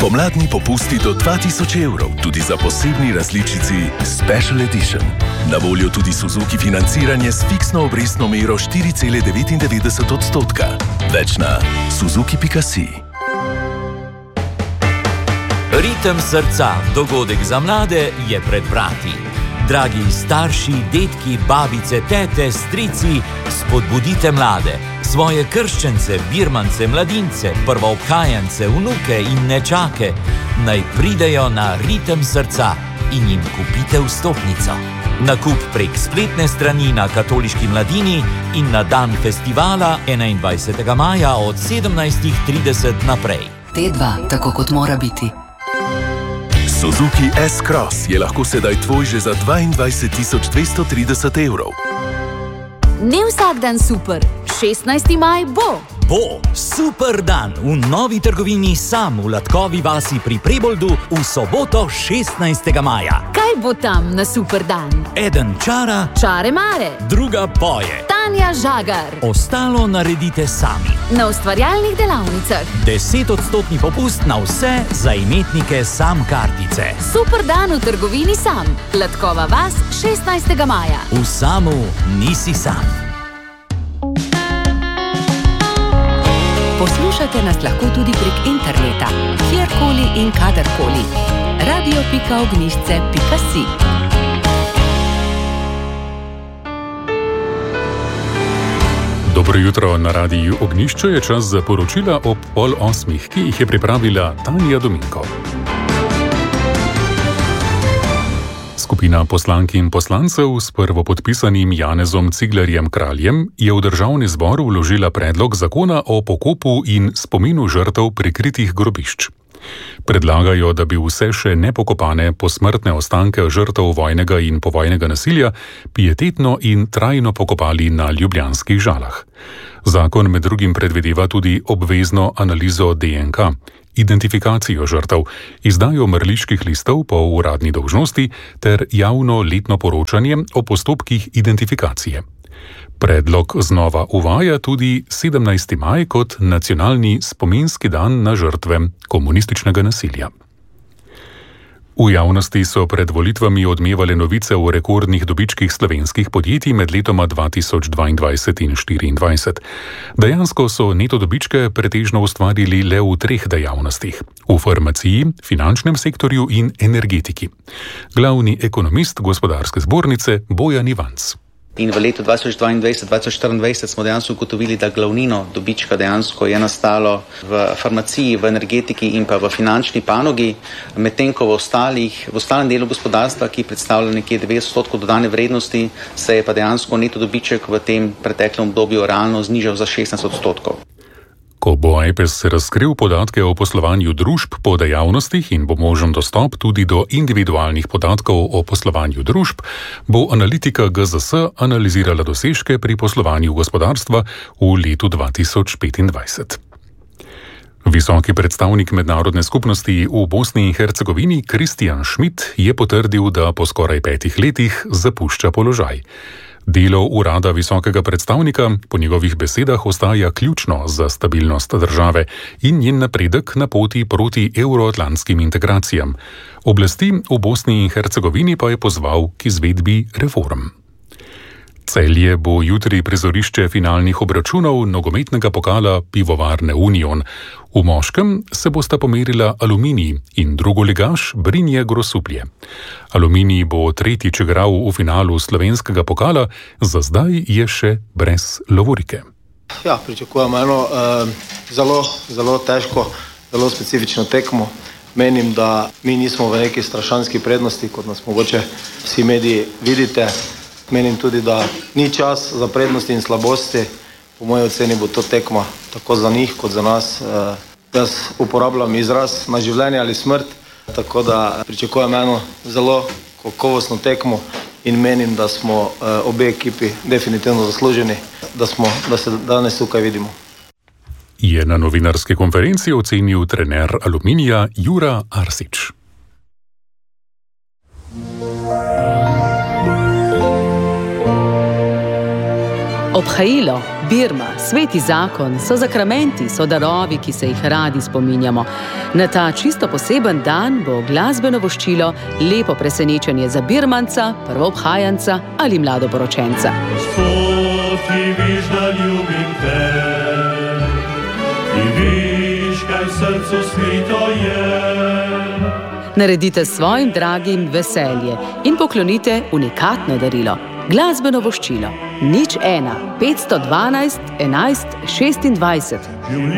Pomladni popusti do 2000 evrov, tudi za posebni različici Special Edition. Na voljo tudi Suzuki financiranje s fiksno obrestno mero 4,99%. Več na suzuki.si. Ritem srca, dogodek za mlade, je pred vrati. Dragi starši, detki, babice, tete, strici, spodbudite mlade, svoje krščence, birmance, mladince, prvoobhajance, vnuke in nečake, naj pridejo na Ritem srca in jim kupite vstopnico. Nakup prek spletne strani na Katoliški mladini in na dan festivala 21. maja od 17:30 naprej. T2, tako kot mora biti. Suzuki S-Cross je lahko sedaj tvoj že za 22.230 evrov. Ne vsak dan super, 16. maj bo. Bo super dan v novi trgovini Sam v Latkovi vasi pri Preboldu v soboto 16. maja. Kaj bo tam na super dan? Eden čara, Čare mare. druga poje. Tanja Žagar. Ostalo naredite sami. Na ustvarjalnih delavnicah. 10% popust na vse za imetnike Sam kartice. Super dan v trgovini Sam. Latkova vas 16. maja. V Samu nisi sam. Poslušate nas lahko tudi prek interneta, kjerkoli in kadarkoli. radio.ognišče.si. Dobro jutro, na radiju Ognjišče je čas za poročila ob 7:30, ki jih je pripravila Tanja Dominko. Skupina poslank in poslancev s prvopodpisanim Janezom Ciglerjem Kraljem je v Državni zbor vložila predlog zakona o pokopu in spominu žrtev prikritih grobišč. Predlagajo, da bi vse še nepokopane posmrtne ostanke žrtev vojnega in povojnega nasilja pietetno in trajno pokopali na ljubljanskih Žalah. Zakon med drugim predvideva tudi obvezno analizo DNK, identifikacijo žrtev, izdajo mrliških listov po uradni dolžnosti ter javno letno poročanje o postopkih identifikacije. Predlog znova uvaja tudi 17. maj kot nacionalni spominski dan na žrtve komunističnega nasilja. V javnosti so pred volitvami odmevale novice o rekordnih dobičkih slovenskih podjetij med letoma 2022 in 2024. Dejansko so neto dobičke pretežno ustvarili le v 3 dejavnostih: v farmaciji, finančnem sektorju in energetiki. Glavni ekonomist Gospodarske zbornice Bojan Ivanc. In v letu 2022-2024 smo dejansko ugotovili, da glavnino dobička dejansko je nastalo v farmaciji, v energetiki in pa v finančni panogi, medtem ko v ostalem delu gospodarstva, ki predstavlja nekje 90% dodane vrednosti, se je pa dejansko neto dobiček v tem preteklem obdobju realno znižal za 16%. Ko bo Ajpes razkril podatke o poslovanju družb po dejavnostih in bo možen dostop tudi do individualnih podatkov o poslovanju družb, bo analitika GZS analizirala dosežke pri poslovanju gospodarstva v letu 2025. Visoki predstavnik mednarodne skupnosti v Bosni in Hercegovini Kristjan Schmidt je potrdil, da po skoraj 5 letih zapušča položaj. Delo urada visokega predstavnika po njegovih besedah ostaja ključno za stabilnost države in njen napredek na poti proti evroatlantskim integracijam. Oblasti v Bosni in Hercegovini pa je pozval k izvedbi reform. Celje bo jutri prizorišče finalnih obračunov nogometnega pokala Pivovarne Union. V moškem se bosta pomerila Aluminij in drugoligaš Brinje Grosuplje. Aluminij bo tretjič igral v finalu slovenskega pokala, za zdaj je še brez lovorike. Ja, pričakujemo eno zelo težko, zelo specifično tekmo. Menim, da mi nismo v neki strašanski prednosti, kot nas mogoče vsi mediji vidite. Menim tudi, da ni čas za prednosti in slabosti. Po moji oceni bo to tekma tako za njih kot za nas. Jaz uporabljam izraz na življenje ali smrt, tako da pričakujem eno zelo kakovostno tekmo in menim, da smo obe ekipi definitivno zasluženi, da se danes tukaj vidimo. Je na novinarski konferenci ocenil trener Aluminija Jura Arsič. Obhajilo, Birma, sveti zakon so zakramenti, so darovi, ki se jih radi spominjamo. Na ta čisto poseben dan bo glasbeno voščilo lepo presenečenje za birmanca, prvobhajanca ali mladoporočenca. Gospod, ti viš, da ljubim te, ti viš, kaj v srcu skrito je. Naredite svojim dragim veselje in poklonite unikatno darilo. Glasbeno voščilo 01 512 11 26.